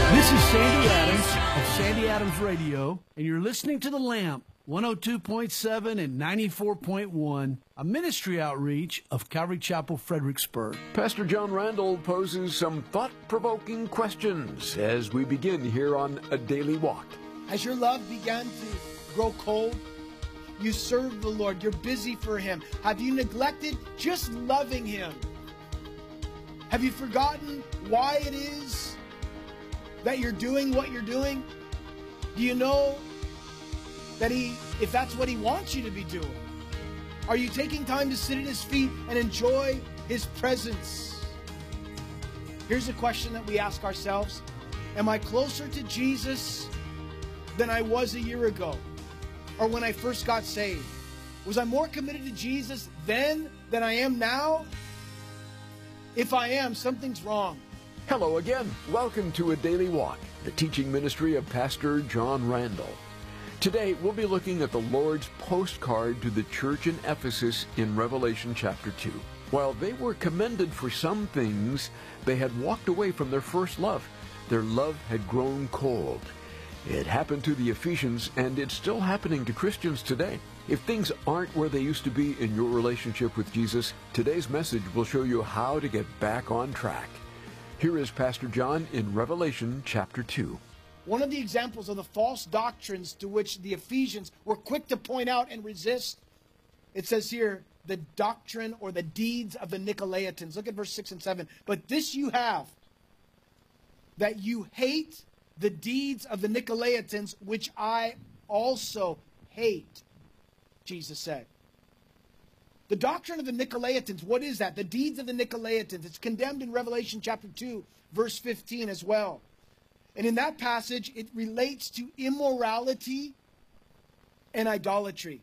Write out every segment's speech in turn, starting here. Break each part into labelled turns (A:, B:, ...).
A: This is Sandy Adams of Sandy Adams Radio, and you're listening to The Lamp, 102.7 and 94.1, a ministry outreach of Calvary Chapel, Fredericksburg.
B: Pastor John Randall poses some thought-provoking questions as we begin here on A Daily Walk.
C: Has your love begun to grow cold? You serve the Lord. You're busy for Him. Have you neglected just loving Him? Have you forgotten why it is that you're doing what you're doing? Do you know that if that's what He wants you to be doing? Are you taking time to sit at His feet and enjoy His presence? Here's a question that we ask ourselves. Am I closer to Jesus than I was a year ago or when I first got saved? Was I more committed to Jesus then than I am now? If I am, something's wrong.
B: Hello again. Welcome to A Daily Walk, the teaching ministry of Pastor John Randall. Today, we'll be looking at the Lord's postcard to the church in Ephesus in Revelation chapter 2. While they were commended for some things, they had walked away from their first love. Their love had grown cold. It happened to the Ephesians, and it's still happening to Christians today. If things aren't where they used to be in your relationship with Jesus, today's message will show you how to get back on track. Here is Pastor John in Revelation chapter 2.
C: One of the examples of the false doctrines to which the Ephesians were quick to point out and resist, it says here, the doctrine or the deeds of the Nicolaitans. Look at verse 6 and 7. But this you have, that you hate the deeds of the Nicolaitans, which I also hate, Jesus said. The doctrine of the Nicolaitans, what is that? The deeds of the Nicolaitans. It's condemned in Revelation chapter 2, verse 15 as well. And in that passage, it relates to immorality and idolatry.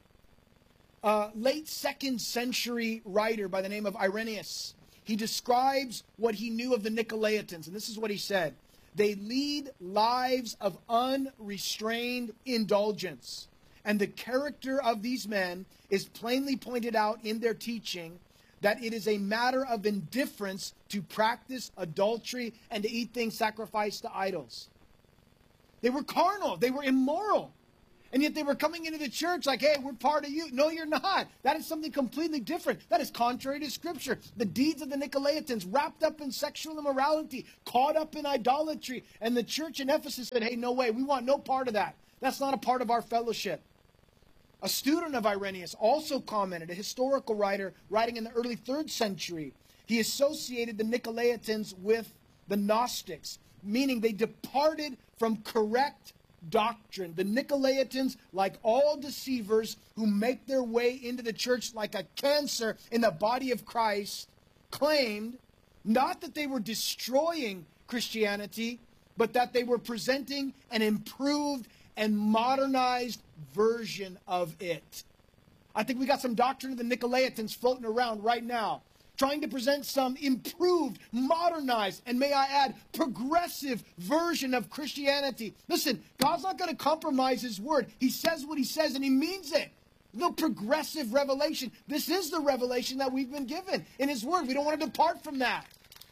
C: Late 2nd century writer by the name of Irenaeus, he describes what he knew of the Nicolaitans. And this is what he said. They lead lives of unrestrained indulgence. And the character of these men is plainly pointed out in their teaching that it is a matter of indifference to practice adultery and to eat things sacrificed to idols. They were carnal. They were immoral. And yet they were coming into the church like, hey, we're part of you. No, you're not. That is something completely different. That is contrary to Scripture. The deeds of the Nicolaitans, wrapped up in sexual immorality, caught up in idolatry. And the church in Ephesus said, hey, no way. We want no part of that. That's not a part of our fellowship. A student of Irenaeus also commented, a historical writer writing in the early 3rd century. He associated the Nicolaitans with the Gnostics, meaning they departed from correct doctrine. The Nicolaitans, like all deceivers who make their way into the church like a cancer in the body of Christ, claimed not that they were destroying Christianity, but that they were presenting an improved and modernized version of it. I think we got some doctrine of the Nicolaitans floating around right now, trying to present some improved, modernized, and may I add, progressive version of Christianity. Listen, God's not going to compromise His word. He says what He says and He means it. No progressive revelation. This is the revelation that we've been given in His word. We don't want to depart from that.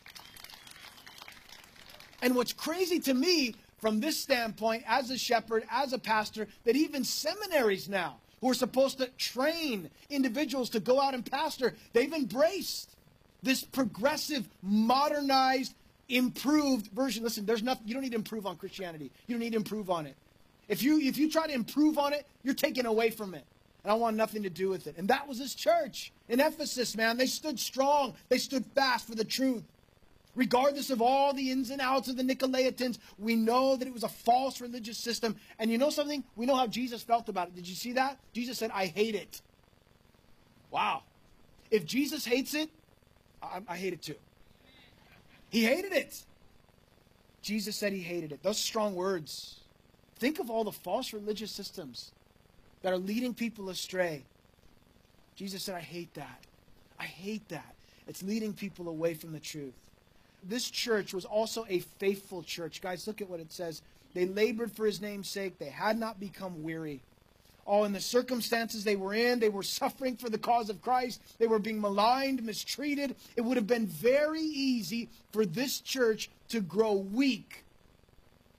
C: And what's crazy to me from this standpoint, as a shepherd, as a pastor, that even seminaries now, who are supposed to train individuals to go out and pastor, they've embraced this progressive, modernized, improved version. Listen, there's nothing, you don't need to improve on Christianity. You don't need to improve on it. If you try to improve on it, you're taken away from it. And I want nothing to do with it. And that was this church in Ephesus, man. They stood strong. They stood fast for the truth. Regardless of all the ins and outs of the Nicolaitans, we know that it was a false religious system. And you know something? We know how Jesus felt about it. Did you see that? Jesus said, I hate it. Wow. If Jesus hates it, I hate it too. He hated it. Jesus said He hated it. Those strong words. Think of all the false religious systems that are leading people astray. Jesus said, I hate that. I hate that. It's leading people away from the truth. This church was also a faithful church. Guys, look at what it says. They labored for His name's sake. They had not become weary. All in the circumstances they were in, they were suffering for the cause of Christ. They were being maligned, mistreated. It would have been very easy for this church to grow weak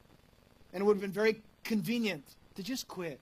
C: And it would have been very convenient to just quit,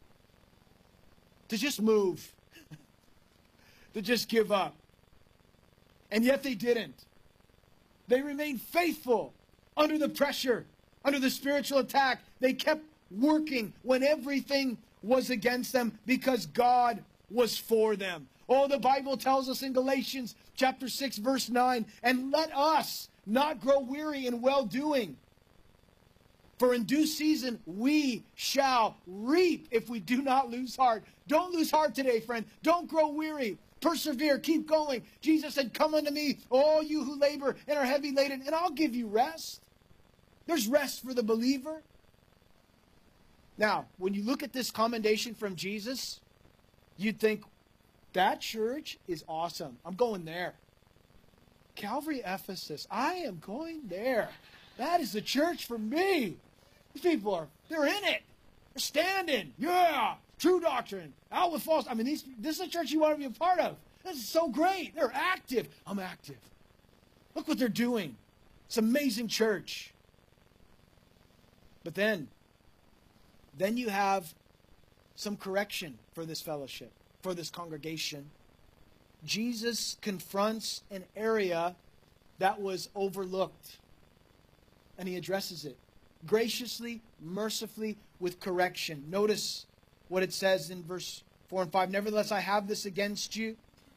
C: to just move, to just give up. And yet they didn't. They remained faithful under the pressure, under the spiritual attack. They kept working when everything was against them because God was for them. Oh, the Bible tells us in Galatians chapter 6, verse 9, and let us not grow weary in well-doing. For in due season we shall reap if we do not lose heart. Don't lose heart today, friend. Don't grow weary. Persevere. Keep going. Jesus said, come unto me, all you who labor and are heavy laden, and I'll give you rest. There's rest for the believer. Now, when you look at this commendation from Jesus, you'd think, that church is awesome. I'm going there. Calvary Ephesus, I am going there. That is the church for me. These people they're in it. They're standing. Yeah. True doctrine. Out with false. I mean, this is a church you want to be a part of. This is so great. They're active. I'm active. Look what they're doing. It's an amazing church. But then you have some correction for this fellowship, for this congregation. Jesus confronts an area that was overlooked, and he addresses it graciously, mercifully, with correction. Notice what it says in verse 4 and 5. Nevertheless, I have this against you,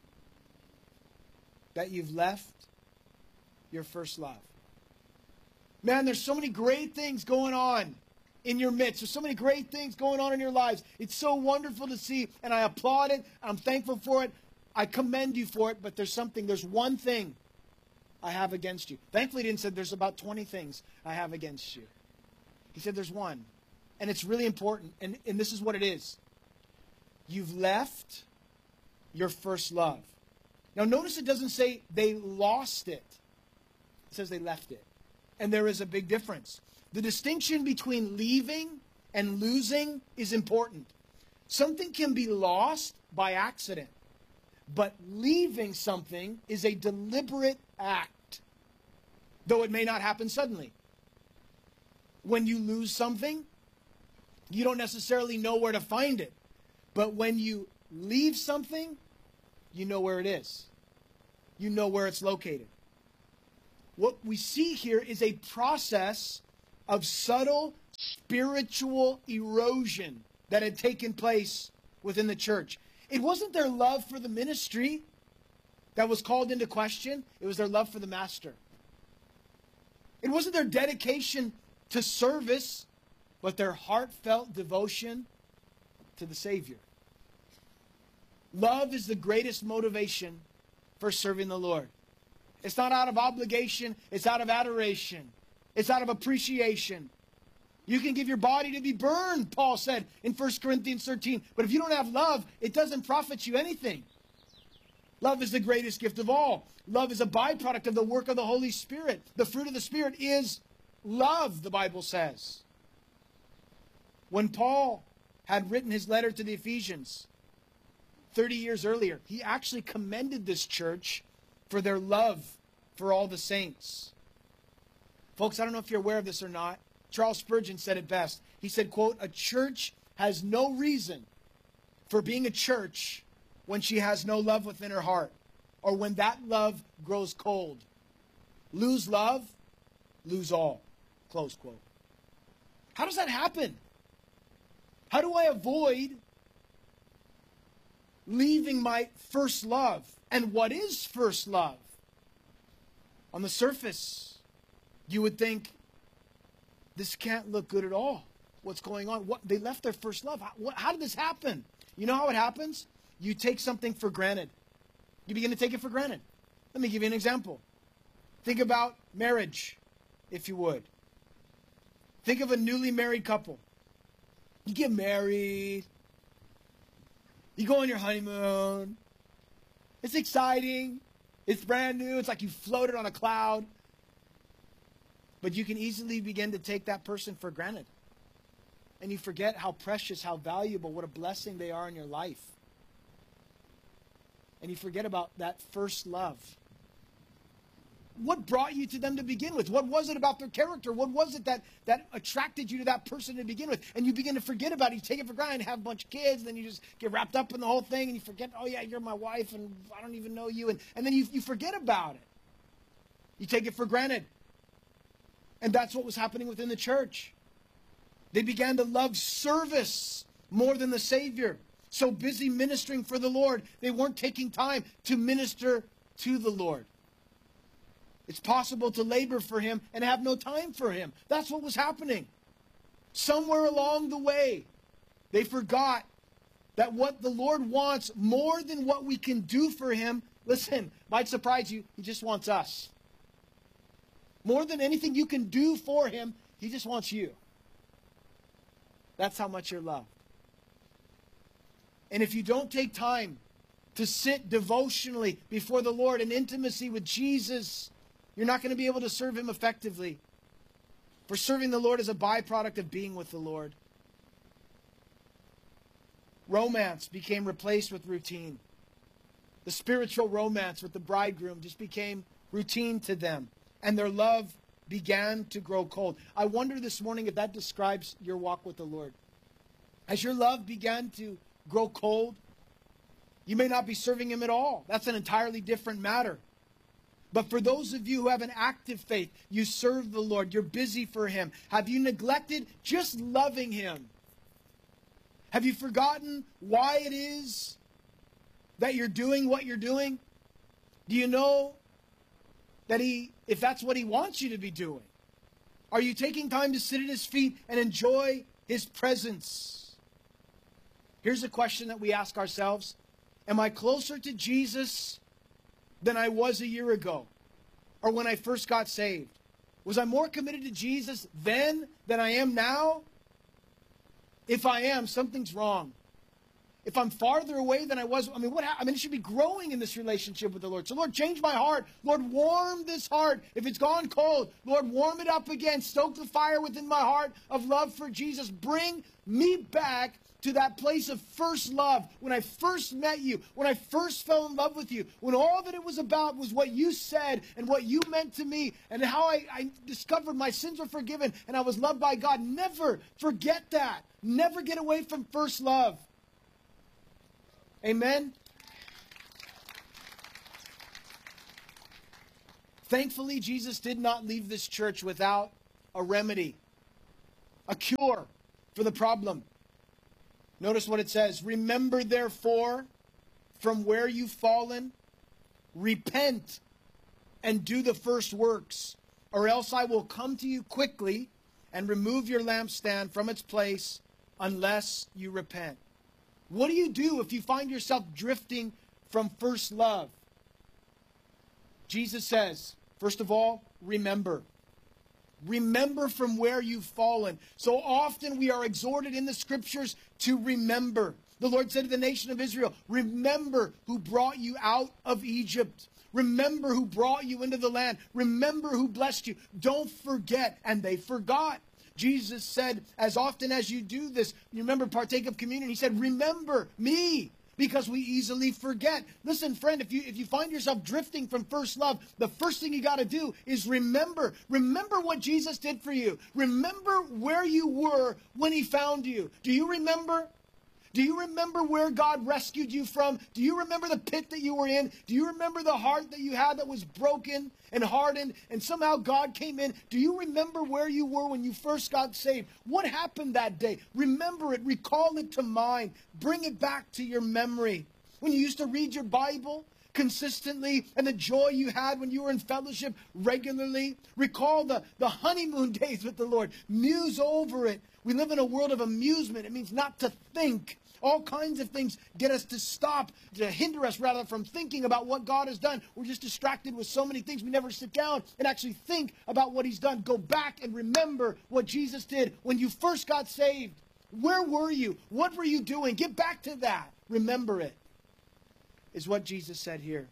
C: that you've left your first love. Man, there's so many great things going on in your midst. There's so many great things going on in your lives. It's so wonderful to see, and I applaud it. I'm thankful for it. I commend you for it, but there's one thing I have against you. Thankfully, he didn't say there's about 20 things I have against you. He said there's one, and it's really important, and this is what it is. You've left your first love. Now, notice it doesn't say they lost it. It says they left it. And there is a big difference. The distinction between leaving and losing is important. Something can be lost by accident, but leaving something is a deliberate act, though it may not happen suddenly. When you lose something, you don't necessarily know where to find it. But when you leave something, you know where it is. You know where it's located. What we see here is a process of subtle spiritual erosion that had taken place within the church. It wasn't their love for the ministry that was called into question. It was their love for the master. It wasn't their dedication to service, but their heartfelt devotion to the Savior. Love is the greatest motivation for serving the Lord. It's not out of obligation. It's out of adoration. It's out of appreciation. You can give your body to be burned, Paul said in 1 Corinthians 13. But if you don't have love, it doesn't profit you anything. Love is the greatest gift of all. Love is a byproduct of the work of the Holy Spirit. The fruit of the Spirit is love, the Bible says. When Paul had written his letter to the Ephesians 30 years earlier, he actually commended this church for their love for all the saints. Folks, I don't know if you're aware of this or not. Charles Spurgeon said it best. He said, quote, a church has no reason for being a church when she has no love within her heart, or when that love grows cold. Lose love, lose all. Close quote. How does that happen? How do I avoid leaving my first love? And what is first love? On the surface, you would think, this can't look good at all. What's going on? They left their first love. How did this happen? You know how it happens? You take something for granted. You begin to take it for granted. Let me give you an example. Think about marriage, if you would. Think of a newly married couple. You get married. You go on your honeymoon. It's exciting. It's brand new. It's like you floated on a cloud. But you can easily begin to take that person for granted. And you forget how precious, how valuable, what a blessing they are in your life. And you forget about that first love. what brought you to them to begin with? What was it about their character? What was it that attracted you to that person to begin with? And you begin to forget about it. You take it for granted, have a bunch of kids, and then you just get wrapped up in the whole thing, and you forget, oh yeah, you're my wife, and I don't even know you. And then you forget about it. You take it for granted. And that's what was happening within the church. They began to love service more than the Savior. So busy ministering for the Lord, they weren't taking time to minister to the Lord. It's possible to labor for Him and have no time for Him. That's what was happening. Somewhere along the way, they forgot that what the Lord wants more than what we can do for Him, listen, might surprise you, He just wants us. More than anything you can do for Him, He just wants you. That's how much you're loved. And if you don't take time to sit devotionally before the Lord in intimacy with Jesus, you're not going to be able to serve Him effectively. For serving the Lord is a byproduct of being with the Lord. Romance became replaced with routine. The spiritual romance with the bridegroom just became routine to them. And their love began to grow cold. I wonder this morning if that describes your walk with the Lord. As your love began to grow cold, you may not be serving Him at all. That's an entirely different matter. But for those of you who have an active faith, you serve the Lord, you're busy for Him. Have you neglected just loving Him? Have you forgotten why it is that you're doing what you're doing? Do you know that if that's what He wants you to be doing? Are you taking time to sit at His feet and enjoy His presence? Here's a question that we ask ourselves. Am I closer to Jesus than I was a year ago or when I first got saved? Was I more committed to Jesus then than I am now? If I am, something's wrong. If I'm farther away than I was, it should be growing in this relationship with the Lord. So Lord, change my heart. Lord, warm this heart. If it's gone cold, Lord, warm it up again. Stoke the fire within my heart of love for Jesus. Bring me back to that place of first love, when I first met you, when I first fell in love with you, when all that it was about was what you said and what you meant to me and how I discovered my sins were forgiven and I was loved by God. Never forget that. Never get away from first love. Amen? Thankfully, Jesus did not leave this church without a remedy, a cure for the problem. Notice what it says. Remember, therefore, from where you've fallen, repent and do the first works, or else I will come to you quickly and remove your lampstand from its place unless you repent. What do you do if you find yourself drifting from first love? Jesus says, first of all, remember. Remember from where you've fallen. So often we are exhorted in the scriptures to remember. The Lord said to the nation of Israel, remember who brought you out of Egypt. Remember who brought you into the land. Remember who blessed you. Don't forget. And they forgot. Jesus said, as often as you do this, you remember, partake of communion. He said, remember me, because we easily forget. Listen, friend, if you find yourself drifting from first love, the first thing you got to do is remember. Remember what Jesus did for you. Remember where you were when He found you. Do you remember? Do you remember where God rescued you from? Do you remember the pit that you were in? Do you remember the heart that you had that was broken and hardened and somehow God came in? Do you remember where you were when you first got saved? What happened that day? Remember it. Recall it to mind. Bring it back to your memory. When you used to read your Bible consistently and the joy you had when you were in fellowship regularly. Recall the honeymoon days with the Lord. Muse over it. We live in a world of amusement. It means not to think. All kinds of things get us to stop, to hinder us rather from thinking about what God has done. We're just distracted with so many things. We never sit down and actually think about what He's done. Go back and remember what Jesus did when you first got saved. Where were you? What were you doing? Get back to that. Remember it, is what Jesus said here.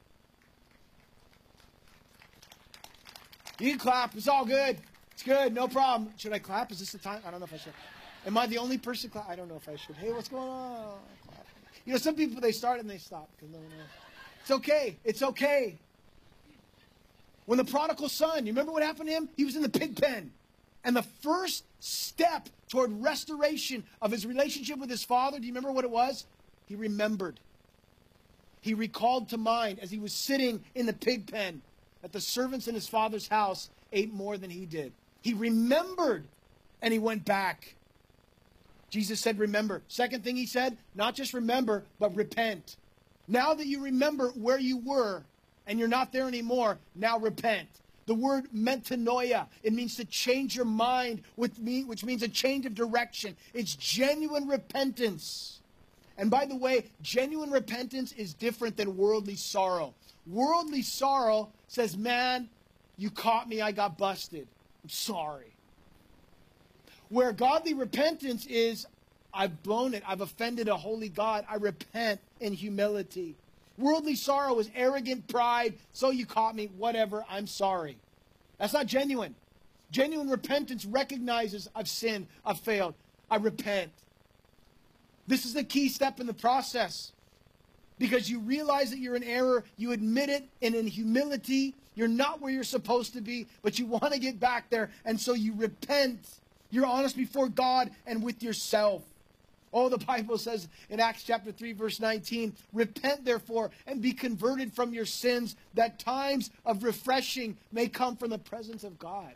C: You can clap. It's all good. It's good. No problem. Should I clap? Is this the time? I don't know if I should. Am I the only person clap? I don't know if I should. Hey, what's going on? Clap. You know, some people, they start and they stop. Because no one knows. It's okay. It's okay. When the prodigal son, you remember what happened to him? He was in the pig pen. And the first step toward restoration of his relationship with his father, do you remember what it was? He remembered. He recalled to mind as he was sitting in the pig pen that the servants in his father's house ate more than he did. He remembered and he went back. Jesus said, remember. Second thing he said, not just remember, but repent. Now that you remember where you were and you're not there anymore, now repent. The word metanoia, it means to change your mind, which means a change of direction. It's genuine repentance. And by the way, genuine repentance is different than worldly sorrow. Worldly sorrow says, man, you caught me, I got busted. I'm sorry. Where godly repentance is, I've blown it, I've offended a holy God, I repent in humility. Worldly sorrow is arrogant pride, so you caught me, whatever, I'm sorry. That's not genuine. Genuine repentance recognizes I've sinned, I've failed, I repent. This is the key step in the process. Because you realize that you're in error, you admit it, and in humility, you're not where you're supposed to be, but you want to get back there, and so you repent. You're honest before God and with yourself. Oh, the Bible says in Acts chapter 3, verse 19, repent therefore and be converted from your sins, that times of refreshing may come from the presence of God.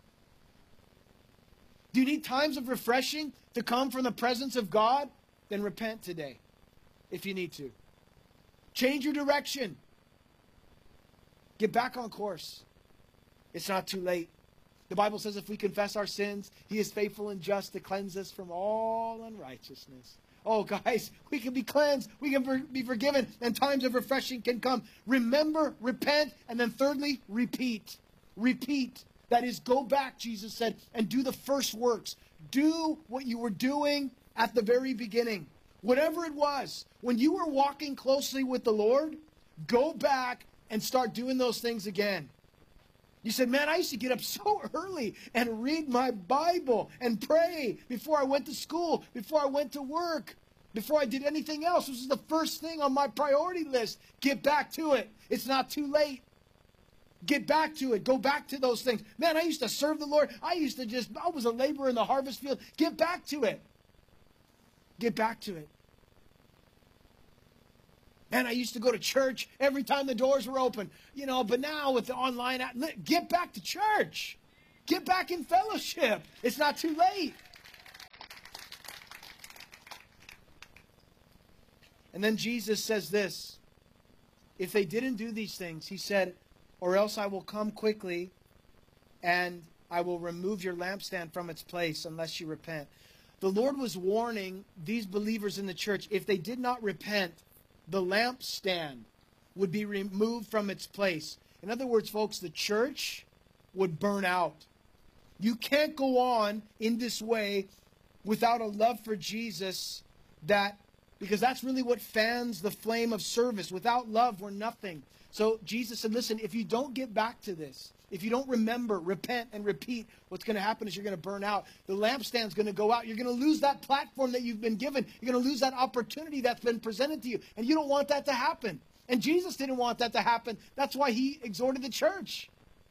C: Do you need times of refreshing to come from the presence of God? Then repent today, if you need to. Change your direction. Get back on course. It's not too late. The Bible says if we confess our sins, He is faithful and just to cleanse us from all unrighteousness. Oh, guys, we can be cleansed. We can be forgiven, and times of refreshing can come. Remember, repent, and then thirdly, repeat. Repeat. That is, go back, Jesus said, and do the first works. Do what you were doing at the very beginning. Whatever it was, when you were walking closely with the Lord, go back and start doing those things again. You said, man, I used to get up so early and read my Bible and pray before I went to school, before I went to work, before I did anything else. This was the first thing on my priority list. Get back to it. It's not too late. Get back to it. Go back to those things. Man, I used to serve the Lord. I was a laborer in the harvest field. Get back to it. Get back to it. Man, I used to go to church every time the doors were open. But now with the online, get back to church. Get back in fellowship. It's not too late. And then Jesus says this. If they didn't do these things, He said, or else I will come quickly and I will remove your lampstand from its place unless you repent. The Lord was warning these believers in the church, if they did not repent, the lampstand would be removed from its place. In other words, folks, the church would burn out. You can't go on in this way without a love for Jesus, because that's really what fans the flame of service. Without love, we're nothing. So Jesus said, listen, if you don't get back to this, if you don't remember, repent, and repeat, what's going to happen is you're going to burn out. The lampstand's going to go out. You're going to lose that platform that you've been given. You're going to lose that opportunity that's been presented to you. And you don't want that to happen. And Jesus didn't want that to happen. That's why He exhorted the church.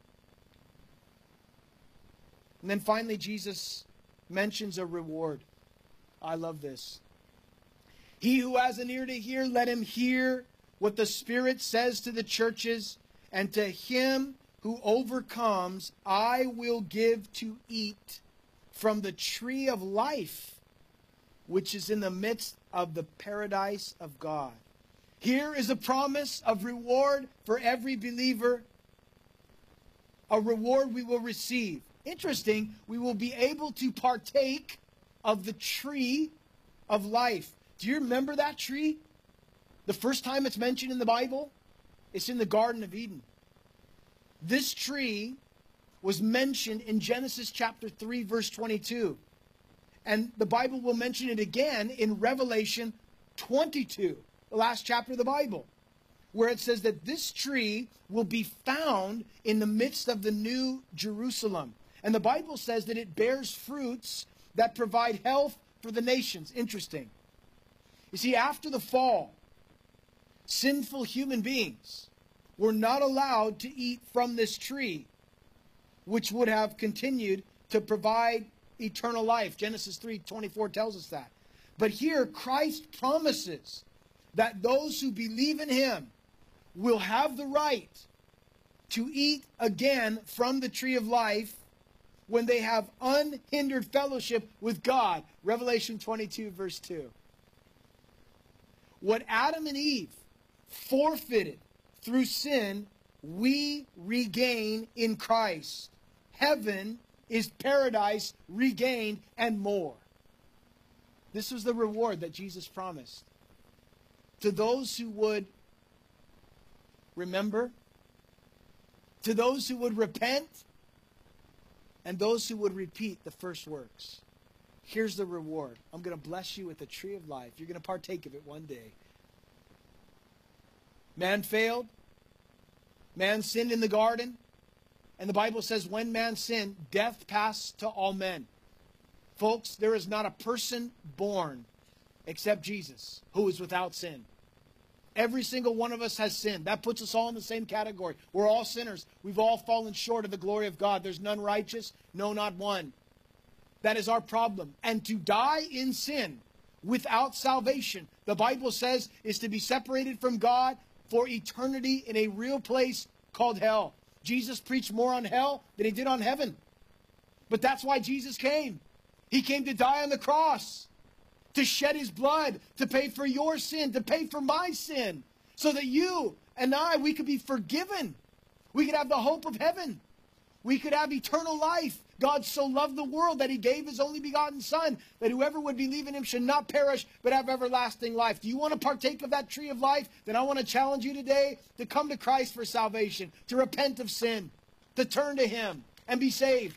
C: And then finally, Jesus mentions a reward. I love this. He who has an ear to hear, let him hear what the Spirit says to the churches, and to him who overcomes, I will give to eat from the tree of life, which is in the midst of the paradise of God. Here is a promise of reward for every believer, a reward we will receive. Interesting, we will be able to partake of the tree of life. Do you remember that tree? The first time it's mentioned in the Bible, it's in the Garden of Eden. This tree was mentioned in Genesis chapter 3, verse 22. And the Bible will mention it again in Revelation 22, the last chapter of the Bible, where it says that this tree will be found in the midst of the New Jerusalem. And the Bible says that it bears fruits that provide health for the nations. Interesting. You see, after the fall, sinful human beings were not allowed to eat from this tree, which would have continued to provide eternal life. Genesis 3:24 tells us that. But here, Christ promises that those who believe in him will have the right to eat again from the tree of life when they have unhindered fellowship with God. Revelation 22, verse 2. What Adam and Eve forfeited through sin, we regain in Christ. Heaven is paradise regained and more. This was the reward that Jesus promised to those who would remember, to those who would repent, and those who would repeat the first works. Here's the reward. I'm going to bless you with the tree of life. You're going to partake of it one day. Man failed. Man sinned in the garden. And the Bible says when man sinned, death passed to all men. Folks, there is not a person born except Jesus who is without sin. Every single one of us has sinned. That puts us all in the same category. We're all sinners. We've all fallen short of the glory of God. There's none righteous, no, not one. That is our problem. And to die in sin without salvation, the Bible says, is to be separated from God for eternity in a real place called hell. Jesus preached more on hell than he did on heaven. But that's why Jesus came. He came to die on the cross, to shed his blood, to pay for your sin, to pay for my sin, so that you and I, we could be forgiven. We could have the hope of heaven. We could have eternal life. God so loved the world that he gave his only begotten Son, that whoever would believe in him should not perish, but have everlasting life. Do you want to partake of that tree of life? Then I want to challenge you today to come to Christ for salvation, to repent of sin, to turn to him and be saved.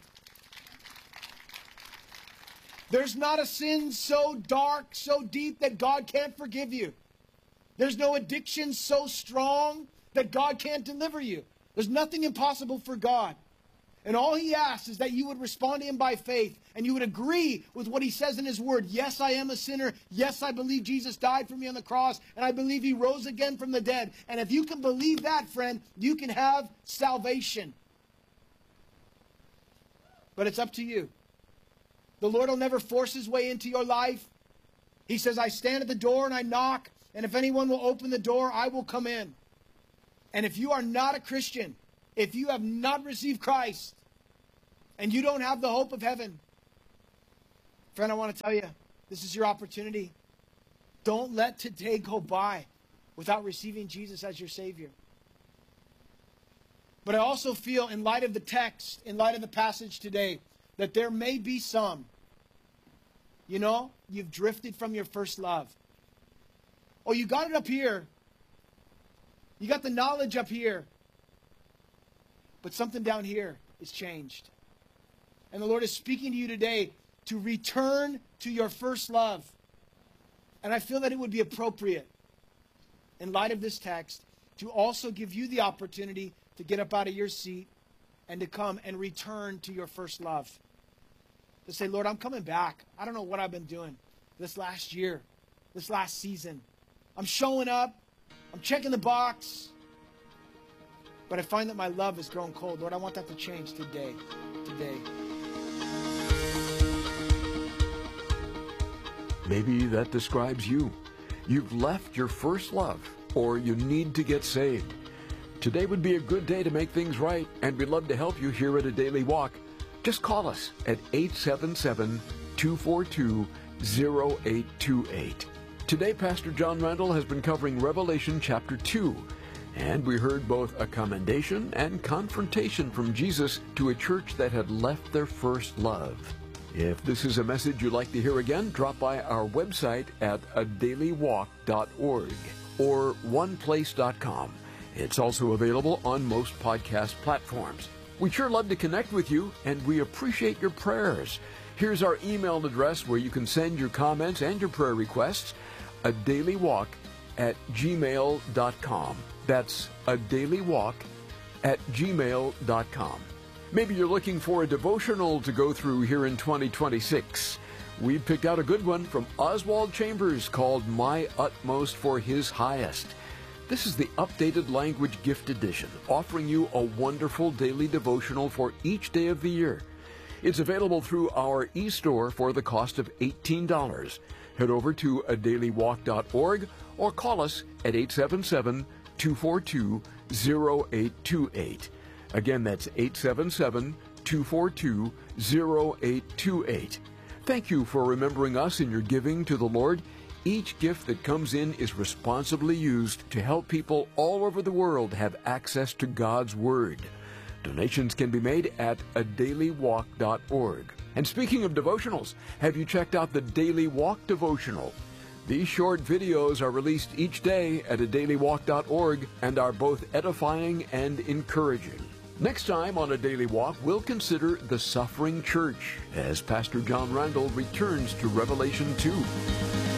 C: There's not a sin so dark, so deep that God can't forgive you. There's no addiction so strong that God can't deliver you. There's nothing impossible for God. And all he asks is that you would respond to him by faith and you would agree with what he says in his word. Yes, I am a sinner. Yes, I believe Jesus died for me on the cross, and I believe he rose again from the dead. And if you can believe that, friend, you can have salvation. But it's up to you. The Lord will never force his way into your life. He says, I stand at the door and I knock, and if anyone will open the door, I will come in. And if you are not a Christian, if you have not received Christ, and you don't have the hope of heaven, friend, I want to tell you, this is your opportunity. Don't let today go by without receiving Jesus as your Savior. But I also feel, in light of the text, in light of the passage today, that there may be some, you've drifted from your first love. Oh, you got it up here. You got the knowledge up here. But something down here is changed. And the Lord is speaking to you today to return to your first love. And I feel that it would be appropriate, in light of this text, to also give you the opportunity to get up out of your seat and to come and return to your first love. To say, Lord, I'm coming back. I don't know what I've been doing this last year, this last season. I'm showing up. I'm checking the box. But I find that my love has grown cold. Lord, I want that to change today.
B: Maybe that describes you. You've left your first love, or you need to get saved. Today would be a good day to make things right, and we'd love to help you here at A Daily Walk. Just call us at 877-242-0828. Today, Pastor John Randall has been covering Revelation chapter 2. And we heard both a commendation and confrontation from Jesus to a church that had left their first love. If this is a message you'd like to hear again, drop by our website at adailywalk.org or oneplace.com. It's also available on most podcast platforms. We'd sure love to connect with you, and we appreciate your prayers. Here's our email address where you can send your comments and your prayer requests, adailywalk@gmail.com. That's adailywalk@gmail.com. Maybe you're looking for a devotional to go through here in 2026. We picked out a good one from Oswald Chambers called My Utmost for His Highest. This is the updated language gift edition, offering you a wonderful daily devotional for each day of the year. It's available through our e-store for the cost of $18. Head over to adailywalk.org or call us at 877-242-0828. Again, that's 877-242-0828. Thank you for remembering us in your giving to the Lord. Each gift that comes in is responsibly used to help people all over the world have access to God's Word. Donations can be made at adailywalk.org. And speaking of devotionals, have you checked out the Daily Walk devotional? These short videos are released each day at adailywalk.org and are both edifying and encouraging. Next time on A Daily Walk, we'll consider the suffering church as Pastor John Randall returns to Revelation 2.